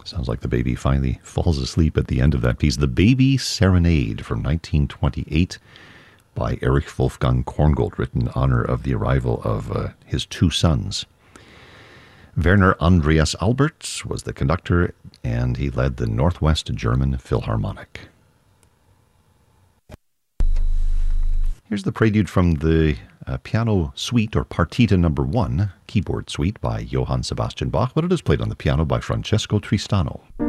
Sounds like the baby finally falls asleep at the end of that piece. The Baby Serenade from 1928 by Erich Wolfgang Korngold, written in honor of the arrival of his two sons. Werner Andreas Albert was the conductor, and he led the Northwest German Philharmonic. Here's the prelude from the piano suite, or partita number 1, keyboard suite by Johann Sebastian Bach, but it is played on the piano by Francesco Tristano.